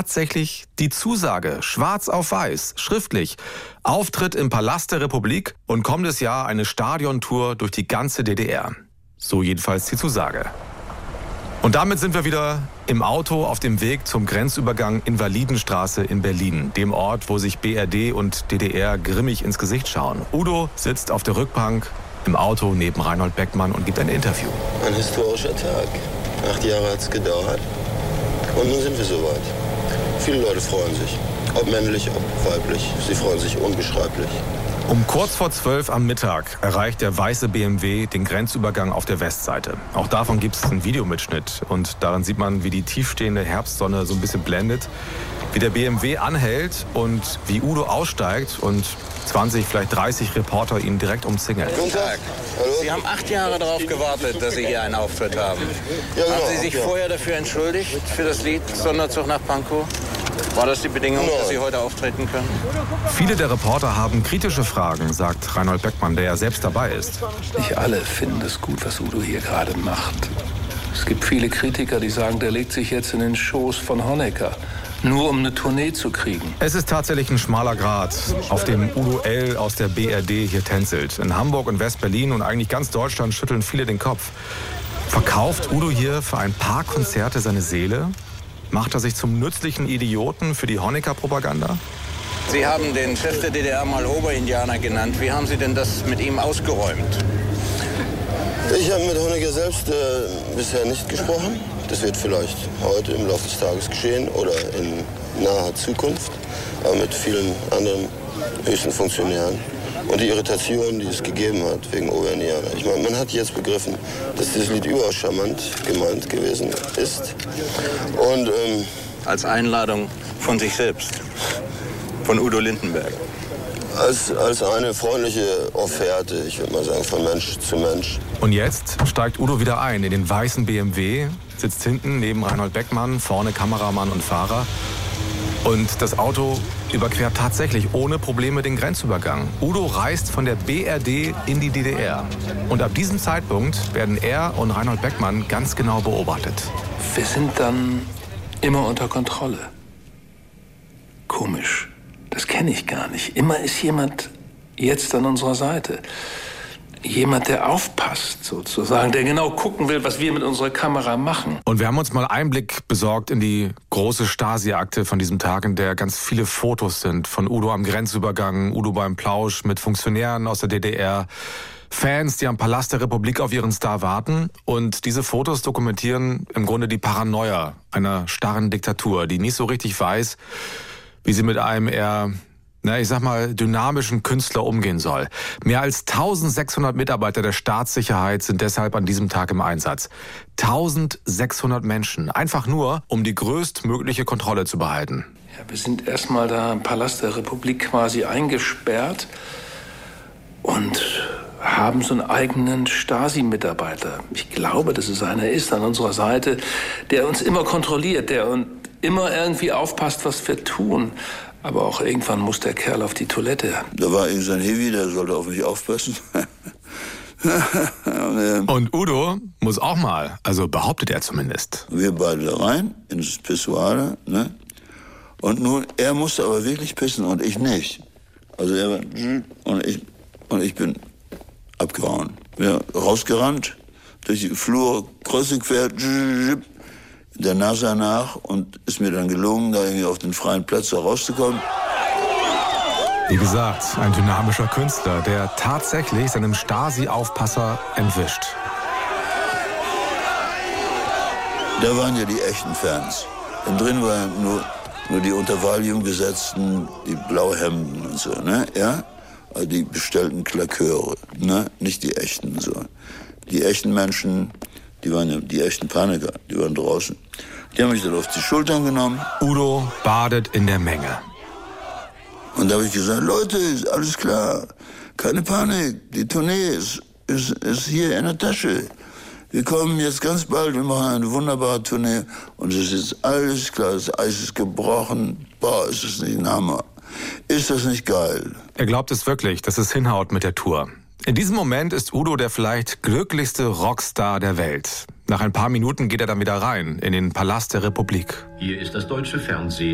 tatsächlich die Zusage, schwarz auf weiß, schriftlich. Auftritt im Palast der Republik und kommendes Jahr eine Stadiontour durch die ganze DDR. So jedenfalls die Zusage. Und damit sind wir wieder im Auto auf dem Weg zum Grenzübergang Invalidenstraße in Berlin, dem Ort, wo sich BRD und DDR grimmig ins Gesicht schauen. Udo sitzt auf der Rückbank im Auto neben Reinhold Beckmann und gibt ein Interview. Ein historischer Tag. 8 Jahre hat es gedauert. Und nun sind wir soweit. Viele Leute freuen sich. Ob männlich, ob weiblich. Sie freuen sich unbeschreiblich. Um kurz vor 12 am Mittag erreicht der weiße BMW den Grenzübergang auf der Westseite. Auch davon gibt es einen Videomitschnitt. Und daran sieht man, wie die tiefstehende Herbstsonne so ein bisschen blendet, wie der BMW anhält und wie Udo aussteigt und 20, vielleicht 30 Reporter ihn direkt umzingeln. Guten Tag. Hallo. Sie haben 8 Jahre darauf gewartet, dass Sie hier einen Auftritt haben. Ja, genau. Haben Sie sich vorher dafür entschuldigt, für das Lied Sonderzug nach Pankow? War das die Bedingung, dass Sie heute auftreten können? Viele der Reporter haben kritische Fragen, sagt Reinhold Beckmann, der ja selbst dabei ist. Nicht alle finden es gut, was Udo hier gerade macht. Es gibt viele Kritiker, die sagen, der legt sich jetzt in den Schoß von Honecker. Nur um eine Tournee zu kriegen. Es ist tatsächlich ein schmaler Grat, auf dem Udo L. aus der BRD hier tänzelt. In Hamburg und West-Berlin und eigentlich ganz Deutschland schütteln viele den Kopf. Verkauft Udo hier für ein paar Konzerte seine Seele? Macht er sich zum nützlichen Idioten für die Honecker-Propaganda? Sie haben den Chef der DDR mal Oberindianer genannt. Wie haben Sie denn das mit ihm ausgeräumt? Ich habe mit Honecker selbst bisher nicht gesprochen. Das wird vielleicht heute im Laufe des Tages geschehen oder in naher Zukunft. Aber mit vielen anderen höchsten Funktionären. Und die Irritation, die es gegeben hat wegen Oberindianer. Ich meine, man hat jetzt begriffen, dass dieses Lied überaus charmant gemeint gewesen ist. Und Als Einladung von sich selbst, von Udo Lindenberg. als eine freundliche Offerte, ich würde mal sagen, von Mensch zu Mensch. Und jetzt steigt Udo wieder ein in den weißen BMW, sitzt hinten neben Reinhold Beckmann, vorne Kameramann und Fahrer. Und das Auto überquert tatsächlich ohne Probleme den Grenzübergang. Udo reist von der BRD in die DDR. Und ab diesem Zeitpunkt werden er und Reinhold Beckmann ganz genau beobachtet. Wir sind dann immer unter Kontrolle. Komisch. Das kenne ich gar nicht. Immer ist jemand jetzt an unserer Seite. Jemand, der aufpasst, sozusagen, der genau gucken will, was wir mit unserer Kamera machen. Und wir haben uns mal Einblick besorgt in die große Stasi-Akte von diesem Tag, in der ganz viele Fotos sind von Udo am Grenzübergang, Udo beim Plausch mit Funktionären aus der DDR, Fans, die am Palast der Republik auf ihren Star warten. Und diese Fotos dokumentieren im Grunde die Paranoia einer starren Diktatur, die nicht so richtig weiß, wie sie mit einem eher, ich sag mal, dynamischen Künstler umgehen soll. Mehr als 1600 Mitarbeiter der Staatssicherheit sind deshalb an diesem Tag im Einsatz. 1600 Menschen. Einfach nur, um die größtmögliche Kontrolle zu behalten. Ja, wir sind erstmal da im Palast der Republik quasi eingesperrt und haben so einen eigenen Stasi-Mitarbeiter. Ich glaube, dass es einer ist an unserer Seite, der uns immer kontrolliert, der immer irgendwie aufpasst, was wir tun. Aber auch irgendwann muss der Kerl auf die Toilette. Da war irgend so ein Heavy, der sollte auf mich aufpassen. Und Udo muss auch mal, also behauptet er zumindest. Wir beide da rein, ins Pissoir, ne? Und nun, er musste aber wirklich pissen und ich nicht. Also er war, und ich bin abgehauen. Ja, rausgerannt, durch die Flur, kreuz und quer, der NASA nach und ist mir dann gelungen, da irgendwie auf den freien Platz da rauszukommen. Wie gesagt, ein dynamischer Künstler, der tatsächlich seinen Stasi-Aufpasser entwischt. Da waren ja die echten Fans. Und drin waren nur die unter Valium gesetzten, die Blauhemden und so, ne, ja? Also die bestellten Klaköre, ne, nicht die echten, so. Die echten Menschen, die waren ja die echten Paniker, die waren draußen. Die haben mich dann auf die Schultern genommen. Udo badet in der Menge. Und da habe ich gesagt, Leute, ist alles klar, keine Panik, die Tournee ist hier in der Tasche. Wir kommen jetzt ganz bald, wir machen eine wunderbare Tournee und es ist alles klar, das Eis ist gebrochen. Boah, ist das nicht ein Hammer. Ist das nicht geil? Er glaubt es wirklich, dass es hinhaut mit der Tour. In diesem Moment ist Udo der vielleicht glücklichste Rockstar der Welt. Nach ein paar Minuten geht er dann wieder rein in den Palast der Republik. Hier ist das deutsche Fernsehen.